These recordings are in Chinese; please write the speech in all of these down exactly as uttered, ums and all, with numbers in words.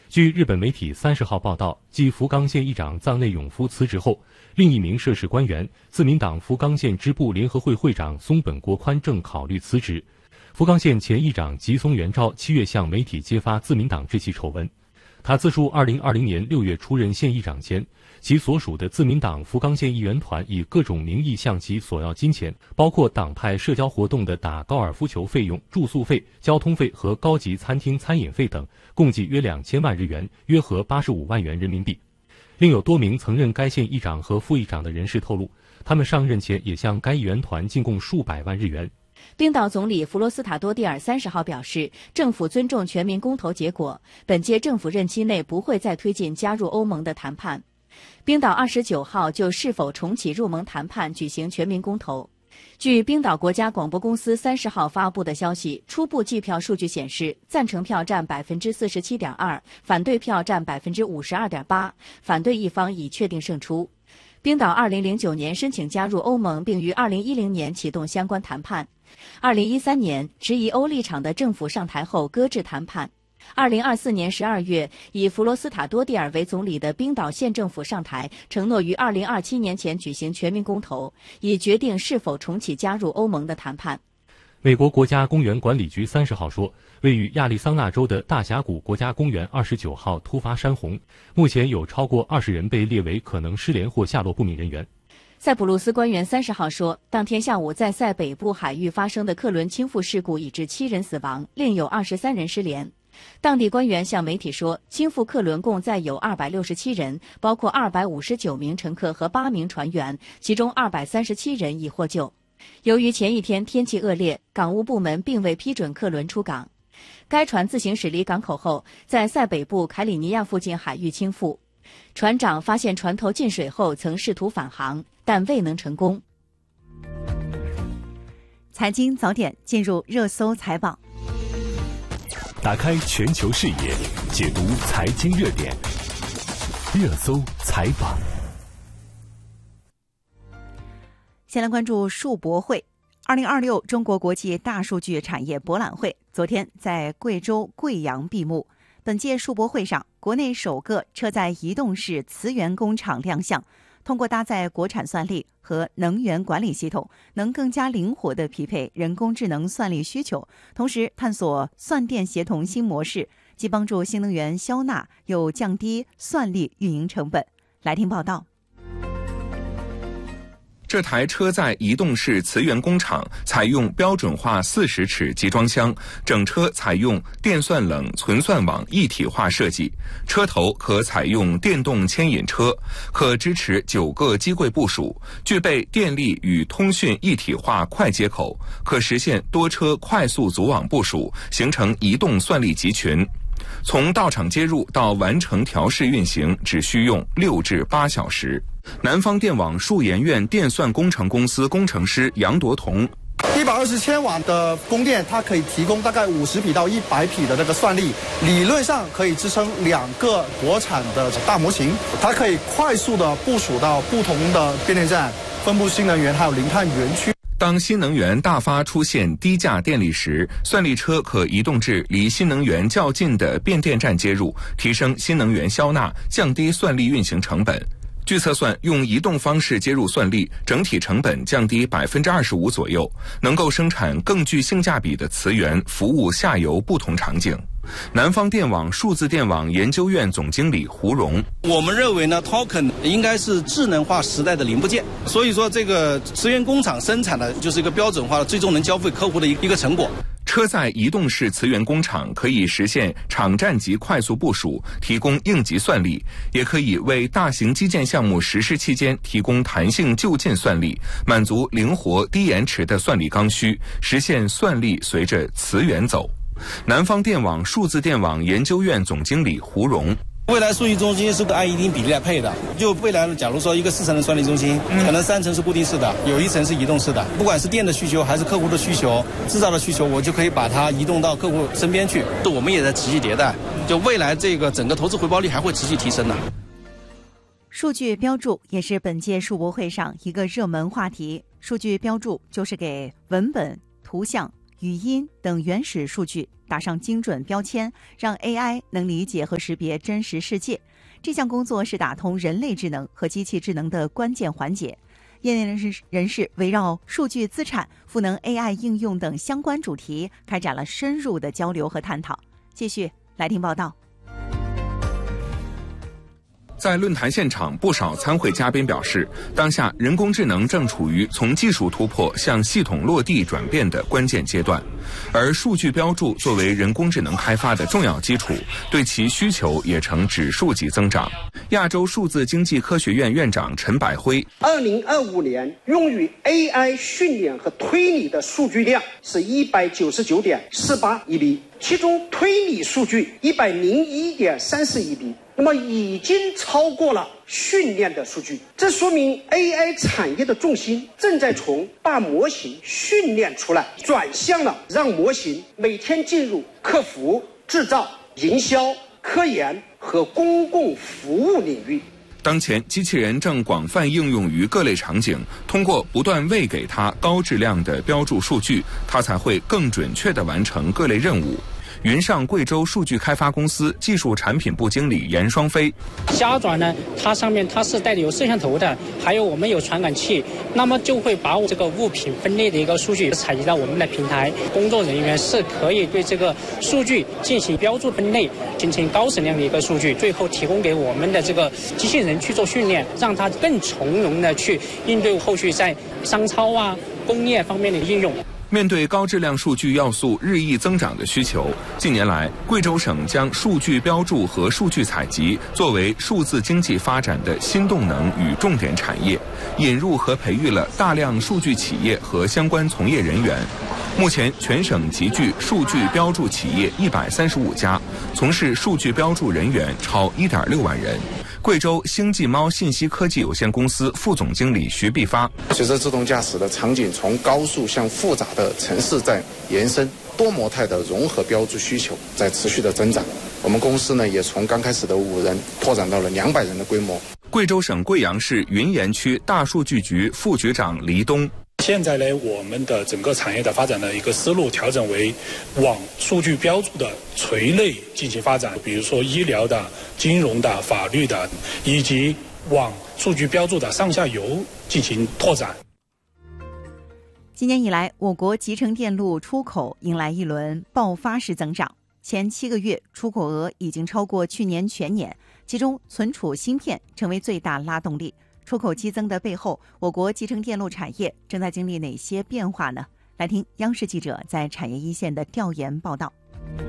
据日本媒体三十号报道，继福冈县议长藏内永夫辞职后，另一名涉事官员自民党福冈县支部联合会会长松本国宽正考虑辞职。福冈县前议长吉松元昭七月向媒体揭发自民党治其丑闻。他自述二零二零年六月出任县议长前，其所属的自民党福冈县议员团以各种名义向其索要金钱，包括党派社交活动的打高尔夫球费用、住宿费、交通费和高级餐厅餐饮费等，共计约两千万日元，约合八十五万元人民币。另有多名曾任该县议长和副议长的人士透露，他们上任前也向该议员团进贡数百万日元。 冰岛总理弗罗斯塔多蒂尔三十号表示，政府尊重全民公投结果，本届政府任期内不会再推进加入欧盟的谈判。冰岛二十九号就是否重启入盟谈判举行全民公投。据冰岛国家广播公司三十号发布的消息，初步计票数据显示，赞成票占百分之四十七点二，反对票占百分之五十二点八，反对一方已确定胜出。冰岛二零零九年申请加入欧盟，并于二零一零年启动相关谈判。二零一三年，持疑欧立场的政府上台后搁置谈判。二零二四年十二月，以弗罗斯塔多蒂尔为总理的冰岛县政府上台，承诺于二零二七年前举行全民公投，以决定是否重启加入欧盟的谈判。 美国国家公园管理局三十号说，位于亚利桑那州的大峡谷国家公园二十九号突发山洪，目前有超过二十人被列为可能失联或下落不明人员。 塞浦路斯官员三十号说，当天下午在塞北部海域发生的客轮倾覆事故已致七人死亡，另有二十三人失联。当地官员向媒体说，倾覆客轮共载有二百六十七人，包括二百五十九名乘客和八名船员，其中二百三十七人已获救。由于前一天天气恶劣，港务部门并未批准客轮出港。该船自行驶离港口后，在塞北部凯里尼亚附近海域倾覆。船长发现船头进水后，曾试图返航，但未能成功。 财经早点进入热搜财榜， 打开全球视野，解读财经热点，热搜财榜。 先来关注数博会。二零二六中国国际大数据产业博览会昨天在贵州贵阳闭幕。本届数博会上，国内首个车载移动式磁源工厂亮相，通过搭载国产算力和能源管理系统，能更加灵活地匹配人工智能算力需求，同时探索算电协同新模式，既帮助新能源消纳，又降低算力运营成本。来听报道。 这台车载移动式磁源工厂采用标准化四十尺集装箱，整车采用电算冷存算网一体化设计，车头可采用电动牵引车，可支持九个机柜部署，具备电力与通讯一体化快接口，可实现多车快速组网部署，形成移动算力集群。从到场接入到完成调试运行，只需用六至八小时。南方电网树研院电算工程公司工程师杨铎彤， 一百二十千瓦的供电，它可以提供大概五十匹到一百匹的那个算力，理论上可以支撑两个国产的大模型，它可以快速的部署到不同的变电站、分布新能源还有零碳园区。 当新能源大发出现低价电力时，算力车可移动至离新能源较近的变电站接入，提升新能源消纳，降低算力运行成本。据测算，用移动方式接入算力，整体成本降低百分之二十五左右，能够生产更具性价比的磁源，服务下游不同场景。南方电网数字电网研究院总经理胡荣， 我们认为呢 ，token 应该是智能化时代的零部件，所以说这个磁源工厂生产的就是一个标准化的，最终能交付客户的一个成果。 车载移动式磁源工厂可以实现场站级快速部署，提供应急算力，也可以为大型基建项目实施期间提供弹性就近算力，满足灵活低延迟的算力刚需，实现算力随着磁源走。南方电网数字电网研究院总经理胡荣， 未来数据中心是按一定比例来配的，就未来假如说一个四层的算力中心，可能三层是固定式的，有一层是移动式的，不管是电的需求还是客户的需求、制造的需求，我就可以把它移动到客户身边去。我们也在持续迭代，就未来这个整个投资回报率还会持续提升的。 数据标注也是本届数博会上一个热门话题。数据标注就是给文本、图像、语音等原始数据打上精准标签，让 A I 能理解和识别真实世界。这项工作是打通人类智能和机器智能的关键环节。业内人士人士围绕数据资产、赋能 A I 应用等相关主题开展了深入的交流和探讨。继续来听报道。 在论坛现场，不少参会嘉宾表示，当下人工智能正处于从技术突破向系统落地转变的关键阶段，而数据标注作为人工智能开发的重要基础，对其需求也呈指数级增长。亚洲数字经济科学院院长陈百辉， 二零二五年用于 A I 训练和推理的数据量是一百九十九点四八亿 B， 其中推理数据一百零一点三四亿 B。那么已经超过了训练的数据，这说明 A I 产业的重心正在从把模型训练出来，转向了让模型每天进入客服、制造、营销、科研和公共服务领域。 当前，机器人正广泛应用于各类场景，通过不断喂给它高质量的标注数据，它才会更准确地完成各类任务。云上贵州数据开发公司技术产品部经理严双飞， 虾爪呢，它上面它是带有摄像头的，还有我们有传感器，那么就会把这个物品分类的一个数据采集到我们的平台，工作人员是可以对这个数据进行标注分类，形成高质量的一个数据，最后提供给我们的这个机器人去做训练，让它更从容的去应对后续在商超啊、工业方面的应用。 面对高质量数据要素日益增长的需求，近年来，贵州省将数据标注和数据采集作为数字经济发展的新动能与重点产业，引入和培育了大量数据企业和相关从业人员。目前，全省集聚数据标注企业一百三十五家，从事数据标注人员超一点六万人。贵州星际猫信息科技有限公司副总经理徐必发， 随着自动驾驶的场景从高速向复杂的城市在延伸，多模态的融合标注需求在持续的增长。我们公司呢，也从刚开始的五人拓展到了两百人的规模。 贵州省贵阳市云岩区大数据局副局长黎东， 现在呢，我们的整个产业的发展的一个思路调整为往数据标注的垂类进行发展，比如说医疗的、金融的、法律的，以及往数据标注的上下游进行拓展。 今年以来，我国集成电路出口迎来一轮爆发式增长，前七个月出口额已经超过去年全年，其中存储芯片成为最大拉动力。出口激增的背后，我国集成电路产业正在经历哪些变化呢？来听央视记者在产业一线的调研报道。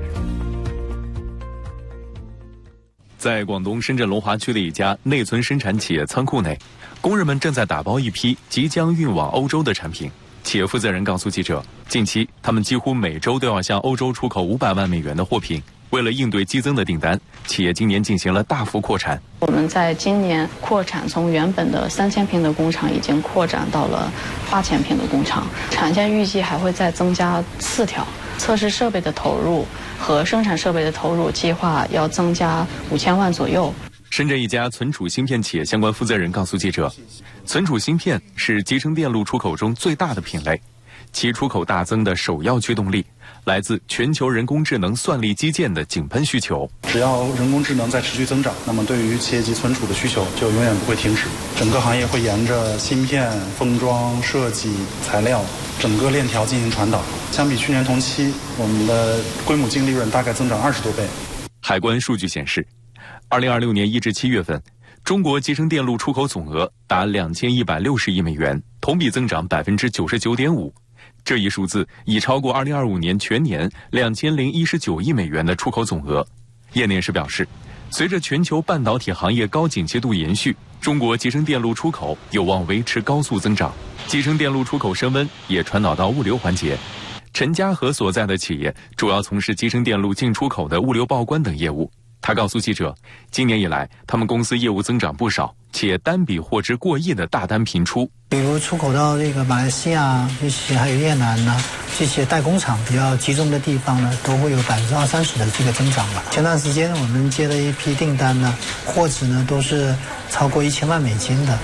在广东深圳龙华区的一家内存生产企业仓库内，工人们正在打包一批即将运往欧洲的产品。企业负责人告诉记者，近期他们几乎每周都要向欧洲出口五百万美元的货品。为了应对激增的订单，企业今年进行了大幅扩产。 我们在今年扩产，从原本的三千平的工厂已经扩展到了八千平的工厂，产线预计还会再增加四条。测试设备的投入和生产设备的投入计划要增加五千万左右。 深圳一家存储芯片企业相关负责人告诉记者，存储芯片是集成电路出口中最大的品类，其出口大增的首要驱动力来自全球人工智能算力基建的井喷需求。 只要人工智能在持续增长，那么对于企业级存储的需求就永远不会停止。整个行业会沿着芯片、封装、设计、材料整个链条进行传导。相比去年同期，我们的规模净利润大概增长二十多倍。 海关数据显示，二零二六年一至七月份，中国集成电路出口总额达两千一百六十亿美元，同比增长百分之九十九点五。这一数字已超过二零二五年全年两千零一十九亿美元的出口总额。业内人士表示，随着全球半导体行业高景气度延续，中国集成电路出口有望维持高速增长。集成电路出口升温也传导到物流环节。陈家和所在的企业主要从事集成电路进出口的物流报关等业务。他告诉记者，今年以来，他们公司业务增长不少，且单笔货值过亿的大单频出。 比如出口到这个马来西亚、这些还有越南呢，这些代工厂比较集中的地方呢，都会有百分之二三十的这个增长吧。前段时间我们接的一批订单呢，货值呢都是超过一千万美金的。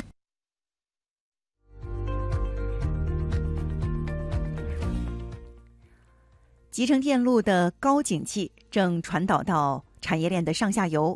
集成电路的高景气正传导到产业链的上下游。